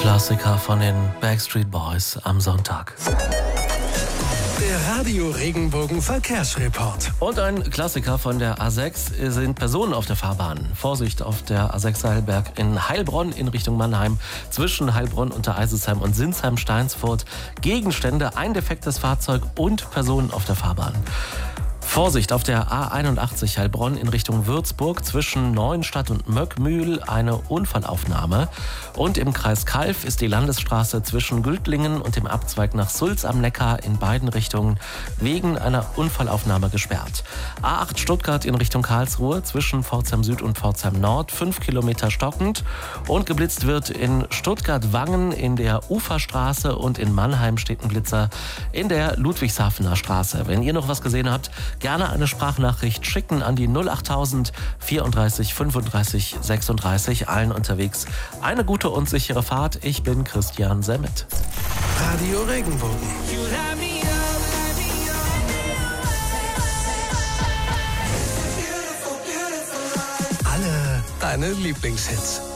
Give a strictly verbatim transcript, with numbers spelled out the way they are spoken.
Klassiker von den Backstreet Boys am Sonntag. Der Radio Regenbogen Verkehrsreport. Und ein Klassiker von der A sechs sind Personen auf der Fahrbahn. Vorsicht auf der A sechs Heilberg in Heilbronn in Richtung Mannheim. Zwischen Heilbronn, Untereisesheim und Sinsheim-Steinsfurt. Gegenstände, ein defektes Fahrzeug und Personen auf der Fahrbahn. Vorsicht auf der A einundachtzig Heilbronn in Richtung Würzburg zwischen Neuenstadt und Möckmühl eine Unfallaufnahme. Und im Kreis Calw ist die Landesstraße zwischen Gültlingen und dem Abzweig nach Sulz am Neckar in beiden Richtungen wegen einer Unfallaufnahme gesperrt. A acht Stuttgart in Richtung Karlsruhe zwischen Pforzheim Süd und Pforzheim Nord, fünf Kilometer stockend. Und geblitzt wird in Stuttgart-Wangen in der Uferstraße und in Mannheim steht ein Blitzer in der Ludwigshafener Straße. Wenn ihr noch was gesehen habt, gerne eine Sprachnachricht schicken an die null achttausend vierunddreißig fünfunddreißig sechsunddreißig. Allen unterwegs eine gute und sichere Fahrt. Ich bin Christian Semmet. Radio Regenbogen. Alle deine Lieblingshits.